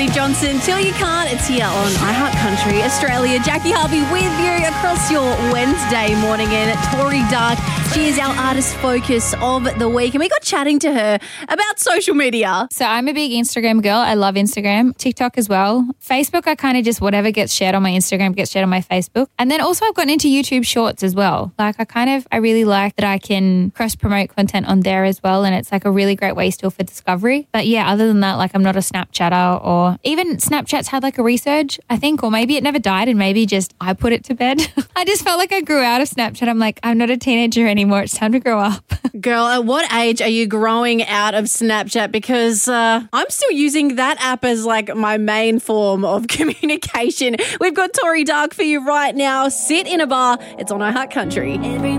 Cody Johnson. Till You Can't. It's here on iHeart Country Australia. Jackie Harvey with you across your Wednesday morning. And Tori Dark, she is our artist focus of the week. And we got chatting to her about social media. So I'm a big Instagram girl. I love Instagram. TikTok as well. Facebook, I kind of just whatever gets shared on my Instagram gets shared on my Facebook. And then also I've gotten into YouTube Shorts as well. Like I really like that I can cross-promote content on there as well. And it's like a really great way still for discovery. But yeah, other than that, like I'm not a Snapchatter, or even Snapchat's had like a resurge, I think, or maybe it never died and maybe just I put it to bed. I just felt like I grew out of Snapchat. I'm like, I'm not a teenager anymore. It's time to grow up. Girl, at what age are you growing out of Snapchat? Because I'm still using that app as like my main form of communication. We've got Tori Dark for you right now. Sit in a Bar. It's on iHeart Country.